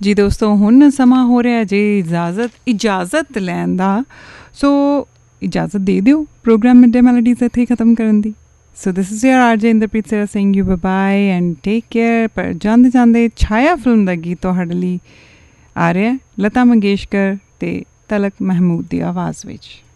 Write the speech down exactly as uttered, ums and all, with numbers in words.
ਜੀ ਦੋਸਤੋ, ਹੁਣ ਸਮਾਂ ਹੋ ਰਿਹਾ ਜੇ ਇਜਾਜ਼ਤ ਇਜਾਜ਼ਤ ਲੈਣ ਦਾ। ਸੋ ਇਜਾਜ਼ਤ ਦੇ ਦਿਓ ਪ੍ਰੋਗਰਾਮ ਮਿਡ ਡੇ ਮੈਲੋਡੀਜ਼ ਇੱਥੇ ਹੀ ਖਤਮ ਕਰਨ ਦੀ। ਸੋ ਦਿਸ ਇਜ਼ ਯਰ ਆਰ ਜੇ ਇੰਦਰਪ੍ਰੀਤ ਸਿਰਾ Singh you bye and take care. ਪਰ ਜਾਂਦੇ ਜਾਂਦੇ ਛਾਇਆ ਫਿਲਮ ਦਾ ਗੀਤ ਤੁਹਾਡੇ ਲਈ ਆ ਰਿਹਾ, ਲਤਾ ਮੰਗੇਸ਼ਕਰ ਅਤੇ ਤਲਕ ਮਹਿਮੂਦ ਦੀ ਆਵਾਜ਼ ਵਿੱਚ।